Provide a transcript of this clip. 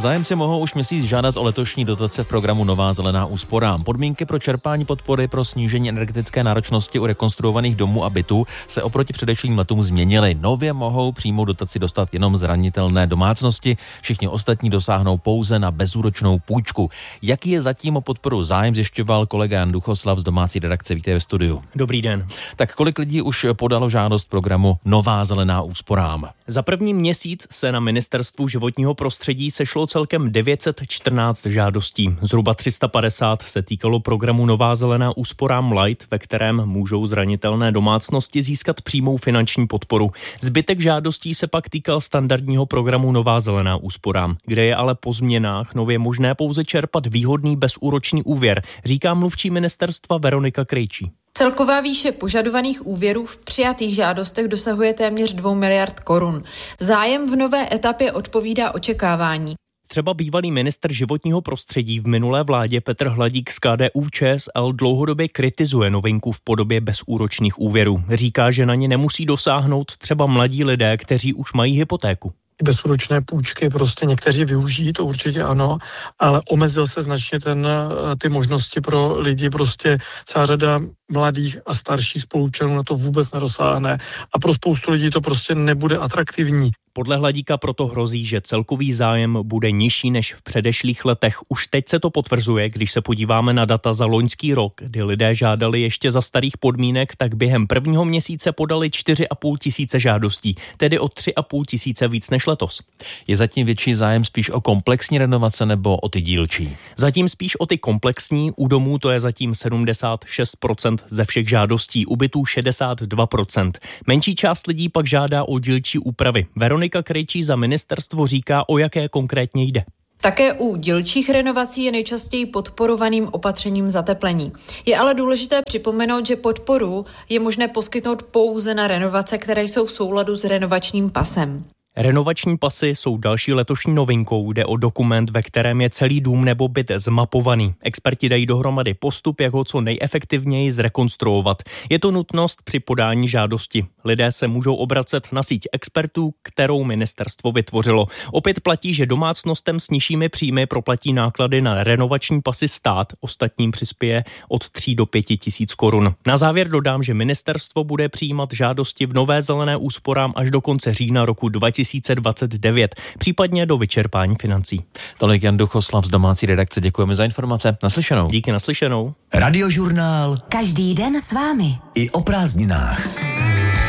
Zájemci mohou už měsíc žádat o letošní dotace v programu Nová zelená úsporám. Podmínky pro čerpání podpory pro snížení energetické náročnosti u rekonstruovaných domů a bytů se oproti předešlým letům změnily. Nově mohou přímou dotaci dostat jenom zranitelné domácnosti, všichni ostatní dosáhnou pouze na bezúročnou půjčku. Jaký je zatím o podporu zájem, zjišťoval kolega Jan Duchoslav z domácí redakce. Vítejte ve studiu. Dobrý den. Tak kolik lidí už podalo žádost programu Nová zelená úsporám? Za první měsíc se na Ministerstvu životního prostředí sešlo celkem 914 žádostí. Zhruba 350 se týkalo programu Nová zelená úsporám Light, ve kterém můžou zranitelné domácnosti získat přímou finanční podporu. Zbytek žádostí se pak týkal standardního programu Nová zelená úsporám, kde je ale po změnách nově možné pouze čerpat výhodný bezúročný úvěr, říká mluvčí ministerstva Veronika Krejčí. Celková výše požadovaných úvěrů v přijatých žádostech dosahuje téměř 2 miliard korun. Zájem v nové etapě odpovídá očekávání. Třeba bývalý ministr životního prostředí v minulé vládě Petr Hladík z KDU-ČSL dlouhodobě kritizuje novinku v podobě bezúročných úvěrů. Říká, že na ně nemusí dosáhnout třeba mladí lidé, kteří už mají hypotéku. Bezúročné půjčky prostě někteří využijí, to určitě ano, ale omezil se značně ty možnosti pro lidi, prostě celá řada mladých a starších spoluobčanů na to vůbec nedosáhne a pro spoustu lidí to prostě nebude atraktivní. Podle Hladíka proto hrozí, že celkový zájem bude nižší než v předešlých letech. Už teď se to potvrzuje, když se podíváme na data za loňský rok, kdy lidé žádali ještě za starých podmínek, tak během prvního měsíce podali 4,5 tisíce žádostí, tedy o 3,5 tisíce víc než letos. Je zatím větší zájem spíš o komplexní renovace nebo o ty dílčí? Zatím spíš o ty komplexní, u domů to je zatím 76% ze všech žádostí, u bytů 62%. Menší část lidí pak žádá o dílčí úpravy. Veronika Krejčí za ministerstvo říká, o jaké konkrétně jde. Také u dílčích renovací je nejčastěji podporovaným opatřením zateplení. Je ale důležité připomenout, že podporu je možné poskytnout pouze na renovace, které jsou v souladu s renovačním pasem. Renovační pasy jsou další letošní novinkou. Jde o dokument, ve kterém je celý dům nebo byt zmapovaný. Experti dají dohromady postup, jak ho co nejefektivněji zrekonstruovat. Je to nutnost při podání žádosti. Lidé se můžou obracet na síť expertů, kterou ministerstvo vytvořilo. Opět platí, že domácnostem s nižšími příjmy proplatí náklady na renovační pasy stát. Ostatním přispěje od 3 do 5 tisíc korun. Na závěr dodám, že ministerstvo bude přijímat žádosti v Nové zelené úsporám až do konce října roku 2029, případně do vyčerpání financí. Tolik Jan Duchoslav z domácí redakce. Děkujeme za informace. Naslyšenou. Díky, naslyšenou. Radiožurnál. Každý den s vámi. I o prázdninách.